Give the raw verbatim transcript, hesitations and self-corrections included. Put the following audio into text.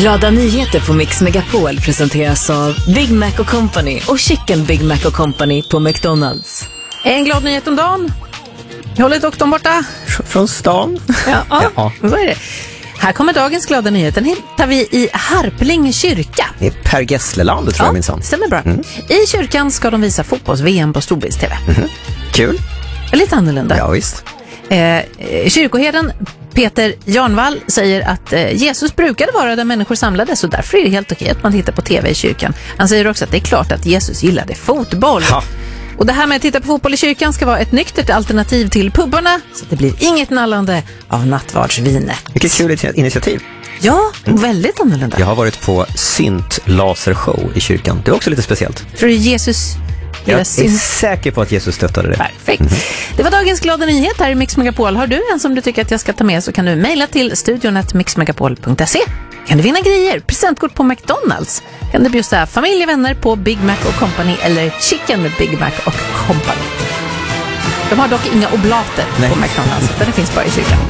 Glada nyheter på Mix Megapol presenteras av Big Mac och Company och Chicken Big Mac och Company på McDonald's. En glad nyhet om dagen. Jag håller doktorn borta. Från stan. Ja, ja. Ja. Vad är det? Här kommer dagens glada nyhet. Den hittar vi i Harpling kyrka. Det är Per Gessleland, tror jag minsann. Stämmer bra. Mm. I kyrkan ska de visa fotbolls-V M på storbilds-T V. Mm-hmm. Kul. Lite annorlunda. Ja, visst. Eh, kyrkoherden Peter Jarnvall säger att eh, Jesus brukade vara där människor samlades och därför är det helt okej att man tittar på tv i kyrkan. Han säger också att det är klart att Jesus gillade fotboll. Ha. Och det här med att titta på fotboll i kyrkan ska vara ett nyktert alternativ till pubbarna så att det blir inget nallande av nattvardsvinet. Vilket kul initiativ. Ja, mm. väldigt annorlunda. Jag har varit på synt-lasershow i kyrkan. Det var också lite speciellt. Tror du Jesus... Jag är sin... säker på att Jesus stöttade det. Perfekt. Mm-hmm. Det var dagens glada nyhet här i Mix Megapol. Har du en som du tycker att jag ska ta med så kan du mejla till studion at mixmegapol punkt se. Kan du vinna grejer, presentkort på McDonald's. Kan du bjussa familj och vänner på Big Mac och Company eller Chicken med Big Mac och Company. De har dock inga oblater Nej. på McDonald's, utan det finns bara i kyrkan.